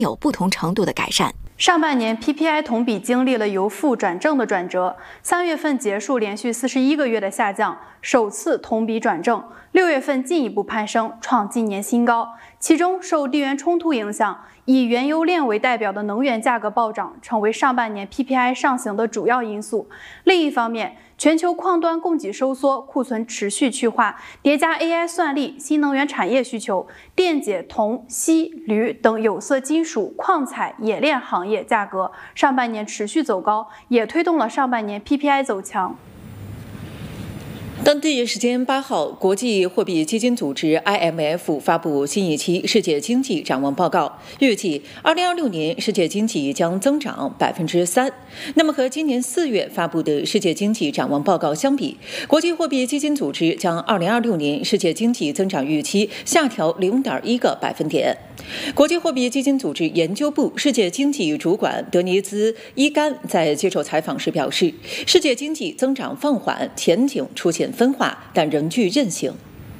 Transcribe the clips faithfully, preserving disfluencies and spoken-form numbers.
有不同程度的改善。 上半年 P P I 同比经历了由负转正的转折，三月份结束连续四十一个月的下降，首次同比转正。六月份进一步攀升，创今年新高。其中，受地缘冲突影响，以原油链为代表的能源价格暴涨，成为上半年 P P I 上行的主要因素。另一方面，全球矿端供给收缩，库存持续去化，叠加 A I 算力、新能源产业需求，电解、铜、锡、铝等有色金属、矿采、冶炼行业价格上半年持续走高，也推动了上半年 P P I 走强。 当地时间八号，国际货币基金组织 I M F 发布新一期世界经济展望报告，预计二零二六年世界经济将增长百分之三。那么和今年四月发布的世界经济展望报告相比，国际货币基金组织将二零二六年世界经济增长预期下调零点一个百分点。国际货币基金组织研究部世界经济主管德尼兹·伊甘在接受采访时表示，世界经济增长放缓，前景出现分化，但仍具韧性。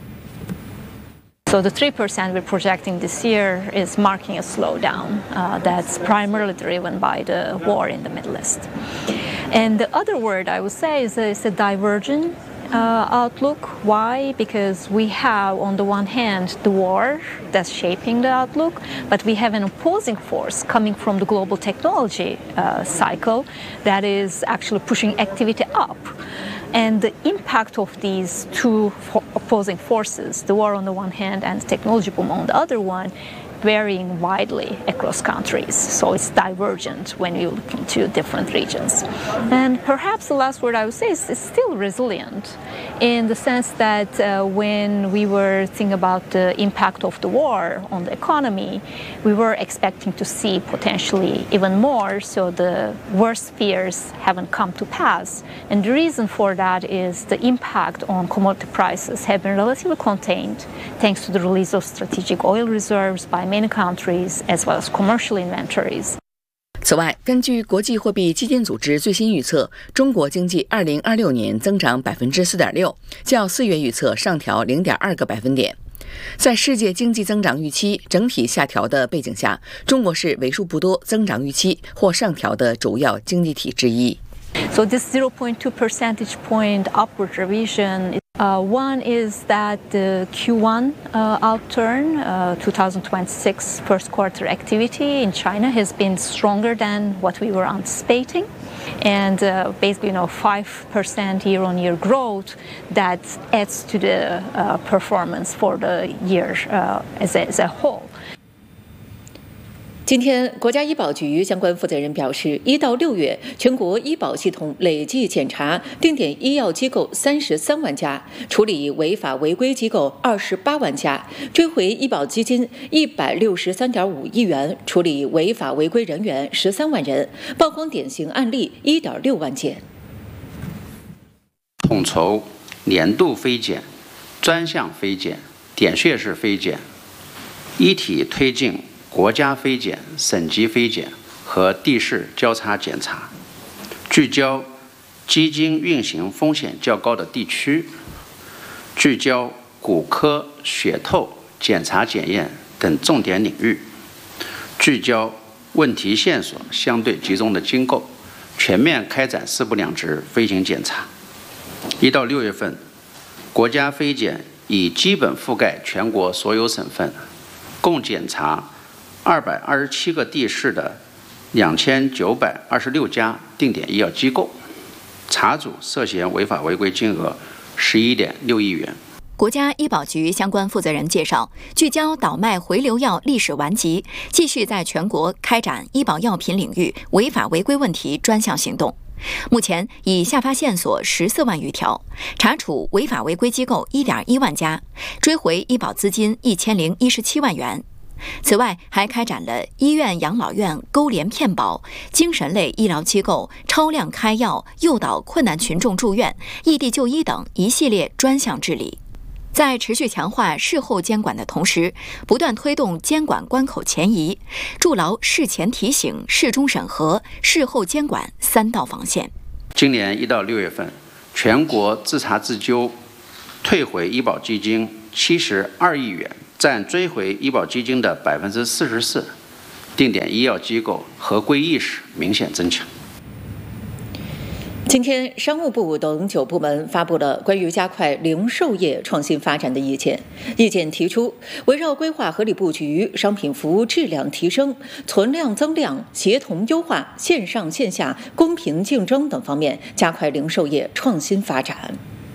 So the three percent we're projecting this year is marking a slowdown uh, that's primarily driven by the war in the Middle East. And the other word I would say is a, is a divergent uh, outlook. Why? Because we have, on the one hand, the war that's shaping the outlook, but we have an opposing force coming from the global technology uh, cycle that is actually pushing activity up. And the impact of these two opposing forces, the war on the one hand and the technology boom on the other one, varying widely across countries. So it's divergent when you look into different regions. And perhaps the last word I would say is it's still resilient in the sense that uh, when we were thinking about the impact of the war on the economy, we were expecting to see potentially even more, so the worst fears haven't come to pass. And the reason for that is the impact on commodity prices have been relatively contained thanks to the release of strategic oil reserves by many countries as well as commercial inventories. 此外，根据国际货币基金组织最新预测，中国经济二零二六年增长百分之四点六，较四月预测上调零点二个百分点。在世界经济增长预期整体下调的背景下，中国是为数不多增长预期或上调的主要经济体之一。 So this zero point two percentage point upward revision, uh, one is that the Q one uh, outturn, uh, twenty twenty-six first quarter activity in China has been stronger than what we were anticipating. And uh, basically, you know, five percent year-on-year growth that adds to the uh, performance for the year uh, as, a, as a whole. 今天，国家医保局相关负责人表示，一到六月，全国医保系统累计检查定点医药机构三十三万家，处理违法违规机构二十八万家，追回医保基金一百六十三点五亿元，处理违法违规人员十三万人，曝光典型案例一点六万件。 统筹年度非检、专项非检、点穴式非检，一体推进国家非检、省级非检和地市交叉检查，聚焦基金运行风险较高的地区，聚焦骨科、血透、检查检验等重点领域，聚焦问题线索相对集中的机构，全面开展四不两直飞行检查。一到六月份，国家非检已基本覆盖全国所有省份，共检查二百二十七个地市的两千九百二十六家定点医药机构，查处涉嫌违法违规金额十一点六亿元。 国家医保局相关负责人介绍，聚焦倒卖回流药历史顽疾，继续在全国开展医保药品领域违法违规问题专项行动。目前已下发线索十四万余条，查处违法违规机构一点一万家，追回医保资金一千零一十七万元。此外，还开展了医院、养老院勾连骗保、精神类医疗机构超量开药、诱导困难群众住院、异地就医等一系列专项治理。在持续强化事后监管的同时，不断推动监管关口前移，筑牢事前提醒、事中审核、事后监管三道防线。 今年一到六月份，全国自查自纠退回医保基金七十二亿元，占追回医保基金的百分之四十四， 定点医药机构合规意识明显增强。 今天，商务部等九部门发布了关于加快零售业创新发展的意见。意见提出，围绕规划合理布局、商品服务质量提升、存量增量、协同优化、线上线下公平竞争等方面，加快零售业创新发展。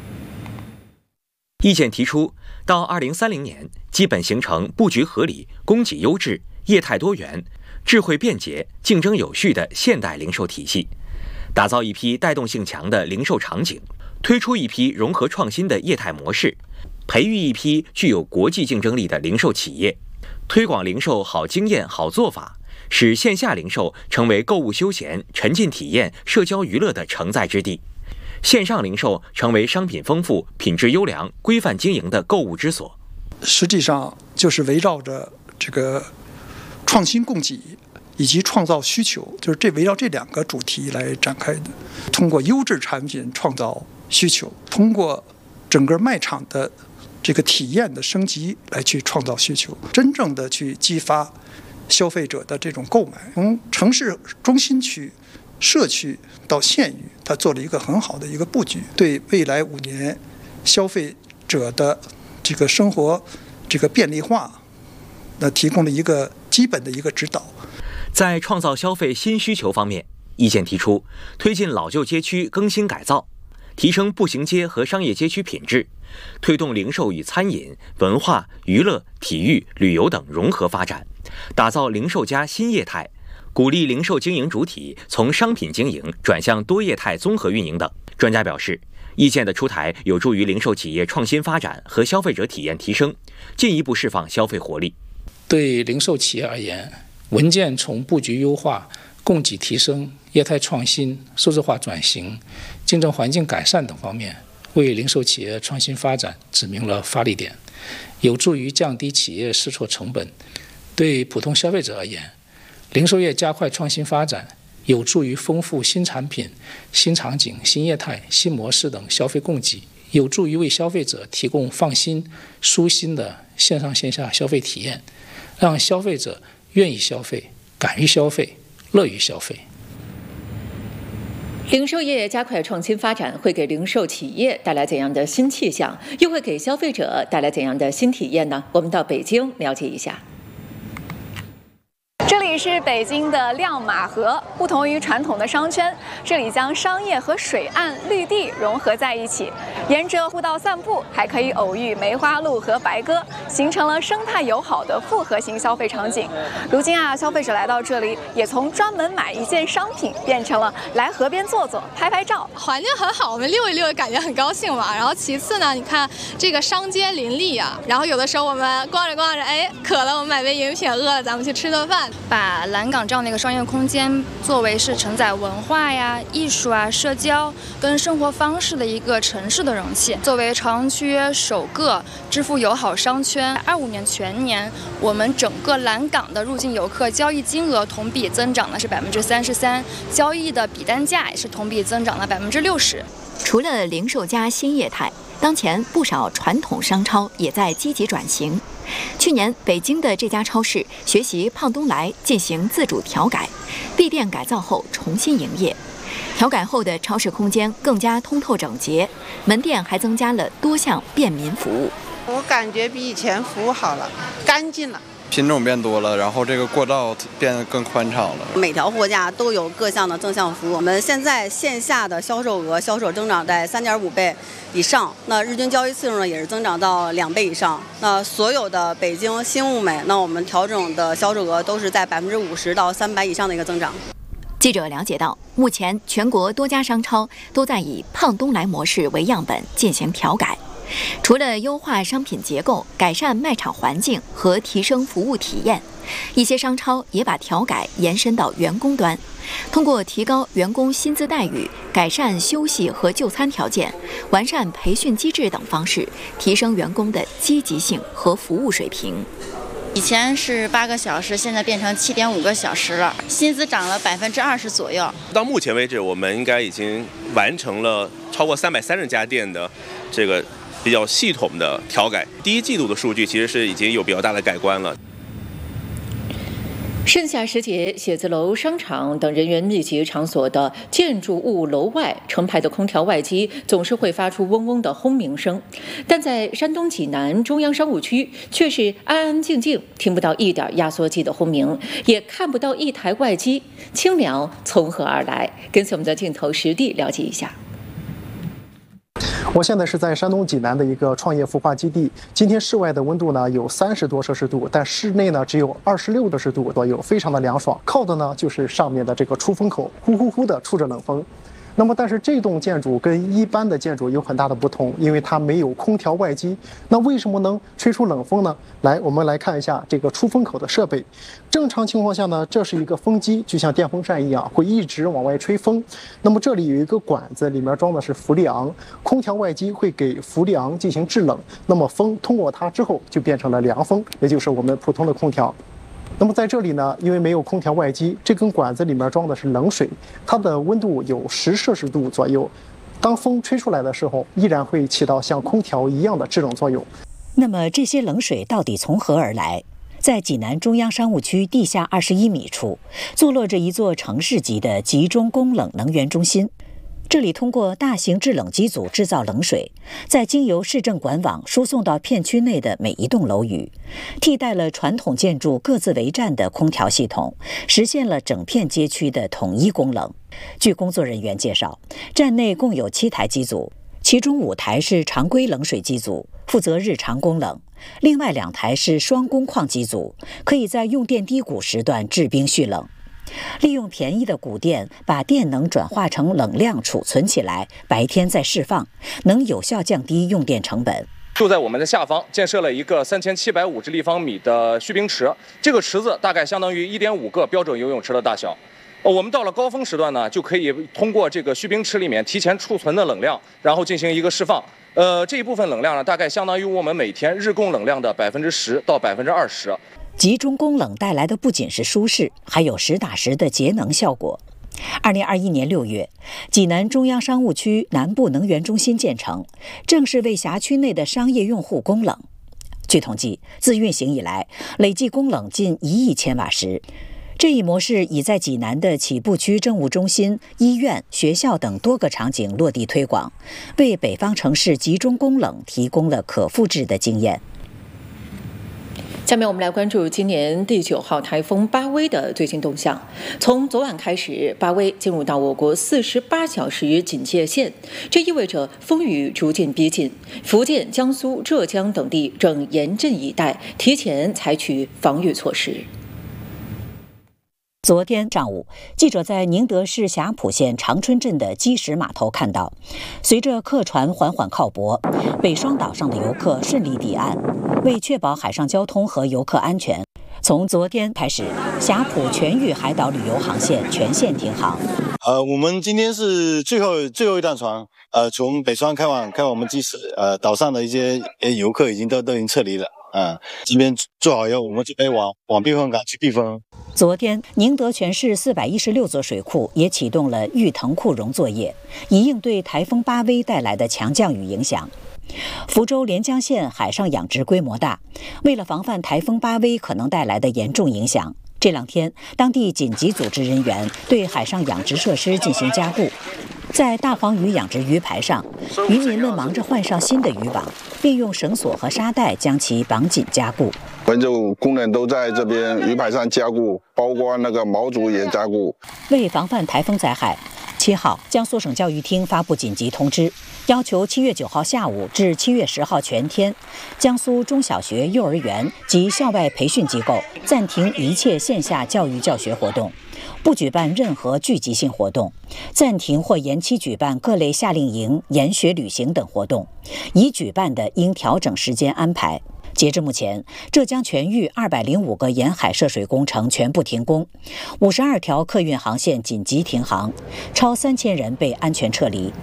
意见提出，到二零三零年，基本形成布局合理、供给优质、业态多元、智慧便捷、竞争有序的现代零售体系。打造一批带动性强的零售场景，推出一批融合创新的业态模式，培育一批具有国际竞争力的零售企业，推广零售好经验、好做法，使线下零售成为购物休闲、沉浸体验、社交娱乐的承载之地，线上零售成为商品丰富、品质优良、规范经营的购物之所。 实际上就是围绕着这个创新供给以及创造需求，就是这围绕这两个主题来展开的。通过优质产品创造需求，通过整个卖场的这个体验的升级来去创造需求，真正的去激发消费者的这种购买。从城市中心区、社区到县域，它做了一个很好的一个布局，对未来五年消费者的这个生活这个便利化，那提供了一个基本的一个指导。 在创造消费新需求方面，意见提出推进老旧街区更新改造，提升步行街和商业街区品质，推动零售与餐饮、文化、娱乐、体育、旅游等融合发展，打造零售加新业态，鼓励零售经营主体从商品经营转向多业态综合运营等。专家表示，意见的出台有助于零售企业创新发展和消费者体验提升，进一步释放消费活力。 对零售企业而言，文件从布局优化、供给提升、业态创新、数字化转型、竞争环境改善等方面，为零售企业创新发展指明了发力点，有助于降低企业试错成本。对普通消费者而言，零售业加快创新发展，有助于丰富新产品、新场景、新业态、新模式等消费供给，有助于为消费者提供放心、舒心的线上线下消费体验，让消费者愿意消费、敢于消费、乐于消费。 零售业加快创新发展，会给零售企业带来怎样的新气象？又会给消费者带来怎样的新体验呢？我们到北京了解一下。 这里是北京的亮马河，不同于传统的商圈，这里将商业和水岸绿地融合在一起，沿着步道散步，还可以偶遇梅花鹿和白鸽，形成了生态友好的复合型消费场景。如今啊，消费者来到这里，也从专门买一件商品，变成了来河边坐坐、拍拍照。 环境很好，我们溜一溜，感觉很高兴嘛。然后其次呢，你看这个商街林立啊，然后有的时候我们逛着逛着，哎，渴了，我们买杯饮品；饿了，咱们去吃顿饭。 把蓝港这样的一个商业空间作为是承载文化呀、艺术啊、社交跟生活方式的一个城市的容器。作为朝阳区首个支付友好商圈，二五年全年我们整个蓝港的入境游客交易金额同比增长的是百分之三十三，交易的笔单价也是同比增长了百分之六十。 除了零售加新业态，当前不少传统商超也在积极转型。去年，北京的这家超市学习胖东来进行自主调改，闭店改造后重新营业。调改后的超市空间更加通透整洁，门店还增加了多项便民服务。 我感觉比以前服务好了，干净了。 品种变多了，然后这个过道变得更宽敞了。 每条货架都有各项的正向服务。我们现在线下的销售额销售增长在三点五倍以上，那日均交易次数呢也是增长到两倍以上。那所有的北京新物美，那我们调整的销售额都是在百分之五十到三百以上的一个增长。 记者了解到，目前全国多家商超都在以胖东来模式为样本进行调改。除了优化商品结构、改善卖场环境和提升服务体验，一些商超也把调改延伸到员工端，通过提高员工薪资待遇、改善休息和就餐条件、完善培训机制等方式，提升员工的积极性和服务水平。 以前是八个小时，现在变成七点五个小时了，薪资涨了百分之二十左右。 到目前为止，我们应该已经完成了超过三百三十家店的这个比较系统的调改。第一季度的数据其实是已经有比较大的改观了。 盛夏时节，写字楼、商场等人员密集场所的建筑物楼外成排的空调外机总是会发出嗡嗡的轰鸣声，但在山东济南中央商务区却是安安静静，听不到一点压缩机的轰鸣，也看不到一台外机，清凉从何而来？跟随我们的镜头实地了解一下。 我现在是在山东济南的一个创业孵化基地。今天室外的温度呢有三十多摄氏度，但室内呢只有二十六摄氏度左右，非常的凉爽。靠的呢就是上面的这个出风口，呼呼呼的出着冷风。那么，但是这栋建筑跟一般的建筑有很大的不同，因为它没有空调外机。那为什么能吹出冷风呢？来，我们来看一下这个出风口的设备。正常情况下呢，这是一个风机，就像电风扇一样，会一直往外吹风。那么这里有一个管子，里面装的是氟利昂，空调外机会给氟利昂进行制冷，那么风通过它之后就变成了凉风，也就是我们普通的空调。那么在这里呢，因为没有空调外机，这根管子里面装的是冷水，它的温度有十摄氏度左右。当风吹出来的时候，依然会起到像空调一样的制冷作用。 那么这些冷水到底从何而来？在济南中央商务区地下二十一米处，坐落着一座城市级的集中供冷能源中心。这里通过大型制冷机组制造冷水，再经由市政管网输送到片区内的每一栋楼宇，替代了传统建筑各自为战的空调系统，实现了整片街区的统一供冷。据工作人员介绍，站内共有七台机组，其中五台是常规冷水机组，负责日常供冷；另外两台是双工矿机组，可以在用电低谷时段制冰蓄冷。利用便宜的谷电，把电能转化成冷量储存起来，白天再释放，能有效降低用电成本。 就在我们的下方建设了一个三千七百五十立方米的蓄冰池，这个池子大概相当于一点五个标准游泳池的大小。我们到了高峰时段呢，就可以通过这个蓄冰池里面提前储存的冷量，然后进行一个释放。呃，这一部分冷量呢，大概相当于我们每天日供冷量的百分之十到百分之二十。 集中供冷带来的不仅是舒适，还有实打实的节能效果。二零二一年六月，济南中央商务区南部能源中心建成，正式为辖区内的商业用户供冷。据统计，自运行以来，累计供冷近一亿千瓦时。这一模式已在济南的起步区政务中心、医院、学校等多个场景落地推广，为北方城市集中供冷提供了可复制的经验。 下面我们来关注今年第九号台风巴威的最新动向。从昨晚开始，巴威进入到我国四十八小时警戒线，这意味着风雨逐渐逼近。福建、江苏、浙江等地正严阵以待，提前采取防御措施。 昨天上午，记者在宁德市霞浦县长春镇的基石码头看到，随着客船缓缓靠泊，北双岛上的游客顺利抵岸。为确保海上交通和游客安全，从昨天开始，霞浦全域海岛旅游航线全线停航。 呃，我们今天是最后最后一趟船，呃，从北双开往开往我们基石，呃，岛上的一些游客已经都都已经撤离了。啊，这边做好以后，我们准备往往避风港去避风。 昨天，宁德全市四百一十六座水库也启动了预腾库容作业，以应对台风巴威带来的强降雨影响。福州连江县海上养殖规模大，为了防范台风巴威可能带来的严重影响，这两天当地紧急组织人员对海上养殖设施进行加固。在大黄鱼养殖鱼排上，渔民们忙着换上新的渔网，并用绳索和沙袋将其绑紧加固。 温州工人都在这边鱼排上加固，包括那个锚组也加固。 为防范台风灾害，七号，江苏省教育厅发布紧急通知，要求七月九号下午至七月十号全天，江苏中小学、幼儿园及校外培训机构暂停一切线下教育教学活动，不举办任何聚集性活动，暂停或延期举办各类夏令营、研学旅行等活动，已举办的应调整时间安排。截至目前，浙江全域二百零五个沿海涉水工程全部停工，五十二条客运航线紧急停航，超三千人被安全撤离。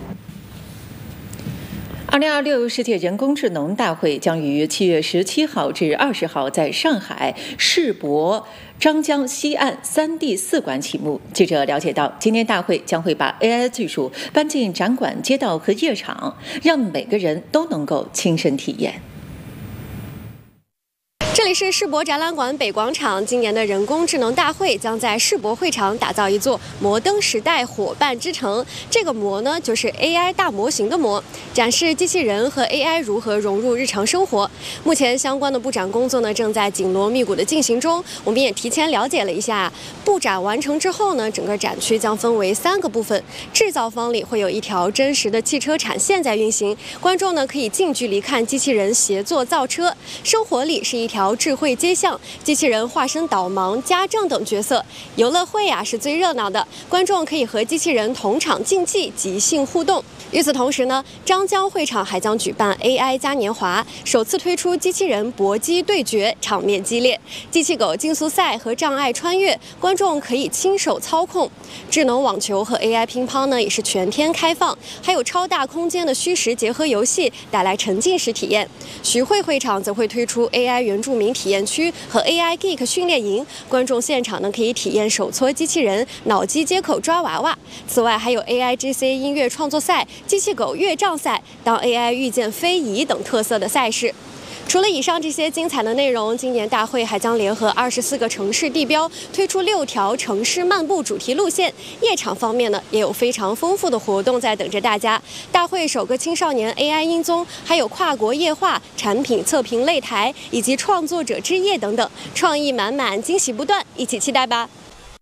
二零二六世界人工智能大会将于七月十七号至二十号在上海世博张江西岸三 D 四馆启幕。记者了解到，今年大会将会把 A I 技术搬进展馆、街道和夜场，让每个人都能够亲身体验。 这里是世博展览馆北广场，今年的人工智能大会将在世博会场打造一座摩登时代伙伴之城。这个模呢，就是 A I 大模型的模，展示机器人和 A I 如何融入日常生活。目前相关的布展工作呢，正在紧锣密鼓的进行中。我们也提前了解了一下，布展完成之后呢，整个展区将分为三个部分。制造方里会有一条真实的汽车产线在运行，观众呢可以近距离看机器人协作造车。生活里是一条智慧街巷，机器人化身导盲、家政等角色。游乐会呀、啊、是最热闹的，观众可以和机器人同场竞技、即兴互动。与此同时呢，张江会场还将举办 A I 嘉年华，首次推出机器人搏击对决，场面激烈。机器狗竞速赛和障碍穿越，观众可以亲手操控。智能网球和 A I 乒乓呢也是全天开放，还有超大空间的虚实结合游戏，带来沉浸式体验。徐汇会场则会推出 A I 原住民体验区和 A I Geek 训练营，观众现场呢可以体验手搓机器人、脑机接口抓娃娃。此外，还有 A I G C 音乐创作赛、机器狗乐障赛、当 A I 遇见非遗等特色的赛事。除了以上这些精彩的内容，今年大会还将联合二十四个城市地标，推出六条城市漫步主题路线。夜场方面呢，也有非常丰富的活动在等着大家。大会首个青少年 A I 音综，还有跨国夜话、产品测评擂台，以及创作者之夜等等，创意满满，惊喜不断，一起期待吧。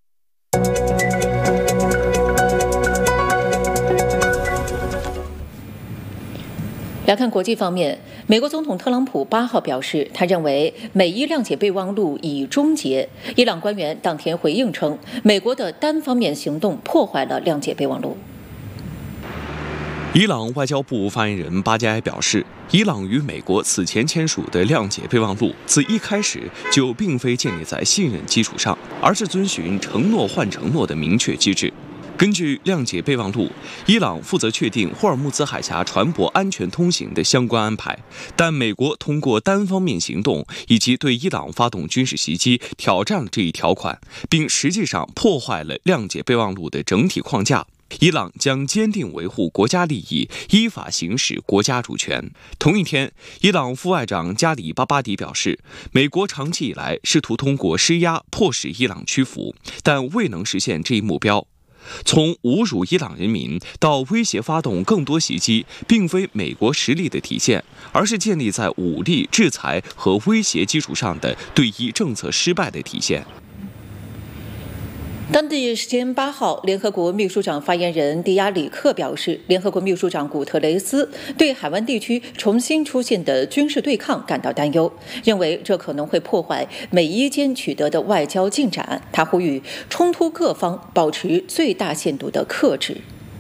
来看国际方面，美国总统特朗普八号表示，他认为美伊谅解备忘录已终结。伊朗官员当天回应称，美国的单方面行动破坏了谅解备忘录。 伊朗外交部发言人巴加埃表示，伊朗与美国此前签署的谅解备忘录自一开始就并非建立在信任基础上，而是遵循承诺换承诺的明确机制。根据谅解备忘录，伊朗负责确定霍尔木兹海峡船舶安全通行的相关安排，但美国通过单方面行动以及对伊朗发动军事袭击，挑战了这一条款，并实际上破坏了谅解备忘录的整体框架。伊朗将坚定维护国家利益，依法行使国家主权。同一天，伊朗副外长加里巴巴迪表示，美国长期以来试图通过施压迫使伊朗屈服，但未能实现这一目标。从侮辱伊朗人民到威胁发动更多袭击，并非美国实力的体现，而是建立在武力、制裁和威胁基础上的对伊政策失败的体现。 当地时间八号，联合国秘书长发言人迪亚里克表示，联合国秘书长古特雷斯对海湾地区重新出现的军事对抗感到担忧，认为这可能会破坏美伊间取得的外交进展。他呼吁冲突各方保持最大限度的克制。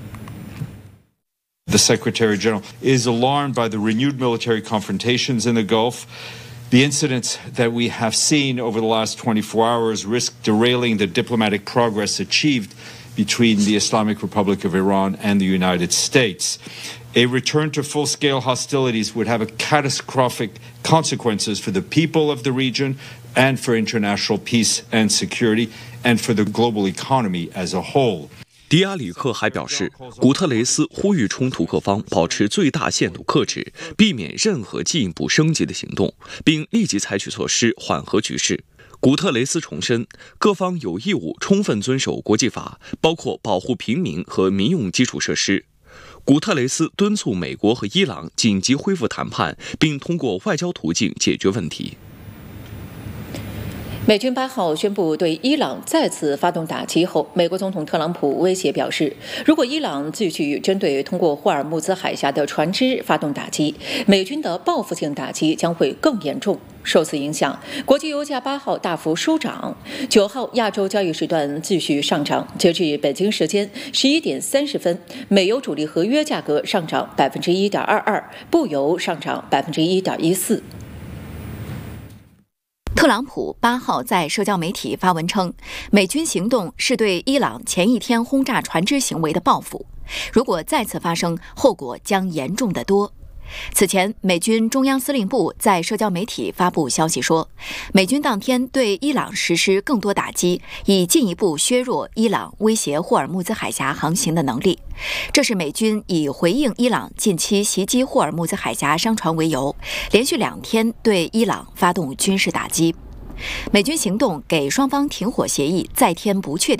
The Secretary General is alarmed by the renewed military confrontations in the Gulf. The incidents that we have seen over the last twenty-four hours risk derailing the diplomatic progress achieved between the Islamic Republic of Iran and the United States. A return to full-scale hostilities would have a catastrophic consequences for the people of the region and for international peace and security and for the global economy as a whole. 迪亚里克还表示，古特雷斯呼吁冲突各方保持最大限度克制，避免任何进一步升级的行动，并立即采取措施缓和局势。古特雷斯重申，各方有义务充分遵守国际法，包括保护平民和民用基础设施。古特雷斯敦促美国和伊朗紧急恢复谈判，并通过外交途径解决问题。 美军八号宣布对伊朗再次发动打击后，美国总统特朗普威胁表示，如果伊朗继续针对通过霍尔木兹海峡的船只发动打击，美军的报复性打击将会更严重。受此影响，国际油价八号大幅收涨，九号亚洲交易时段继续上涨。截至北京时间十一点三十分，美油主力合约价格上涨百分之一点二二，布油上涨百分之一点一四。 特朗普八号在社交媒体发文称，美军行动是对伊朗前一天轰炸船只行为的报复，如果再次发生，后果将严重得多。 此前，美军中央司令部在社交媒体发布消息说，美军当天对伊朗实施更多打击，以进一步削弱伊朗威胁霍尔木兹海峡航行的能力。这是美军以回应伊朗近期袭击霍尔木兹海峡商船为由，连续两天对伊朗发动军事打击。美军行动给双方停火协议再添不确定